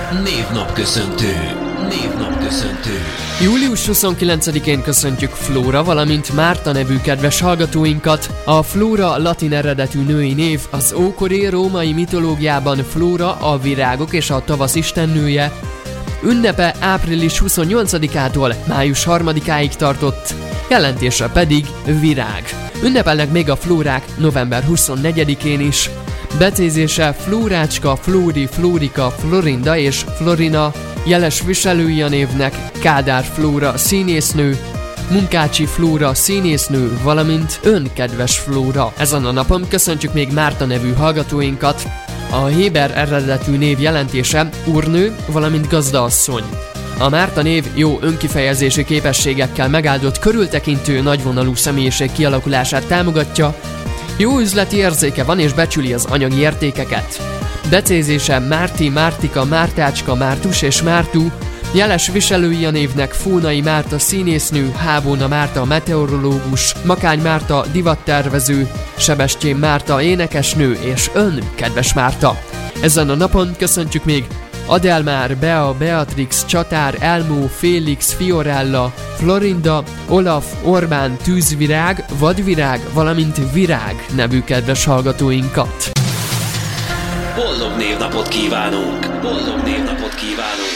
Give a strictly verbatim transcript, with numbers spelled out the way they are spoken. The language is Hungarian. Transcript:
Névnapköszöntő. Névnapköszöntő. július huszonkilencedikén köszöntjük Flóra, valamint Márta nevű kedves hallgatóinkat. A Flóra latin eredetű női név, az ókori római mitológiában Flóra a virágok és a tavasz istennője. Ünnepe április huszonnyolcadikától május harmadikáig tartott, jelentése pedig virág. Ünnepelnek még a flórák november huszonnegyedikén is. Becézése Flórácska, Flóri, Flórika, Florinda és Florina, jeles viselői a névnek Kádár Flóra színésznő, Munkácsi Flóra színésznő, valamint ön kedves Flóra. Ezen a napon köszöntjük még Márta nevű hallgatóinkat. A héber eredetű név jelentése úrnő, valamint gazdaasszony. A Márta név jó önkifejezési képességekkel megáldott, körültekintő, nagyvonalú személyiség kialakulását támogatja, jó üzleti érzéke van és becsüli az anyagi értékeket. Becézése Márti, Mártika, Mártácska, Mártus és Mártú, jeles viselői a névnek Fónai Márta színésznő, Hábóna Márta meteorológus, Makány Márta divattervező, Sebestyén Márta énekesnő és ön, kedves Márta. Ezen a napon köszöntjük még Adelmár, Bea, Beatrix, Csatár, Elmó, Félix, Fiorella, Florinda, Olaf, Orbán, Tűzvirág, Vadvirág, valamint Virág nevű kedves hallgatóinkat. Boldog névnapot kívánunk! Boldog névnapot kívánunk!